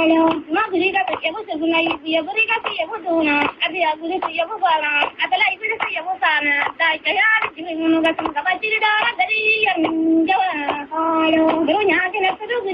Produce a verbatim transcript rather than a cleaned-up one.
Ma buriga ta yabo seguna ya buriga ta yabo dona abi ya buriga ta yabo bala adala iburiga ta yabo sana da kaya ji mun ga tun ka ba ji da dari yan jawa do nya ke na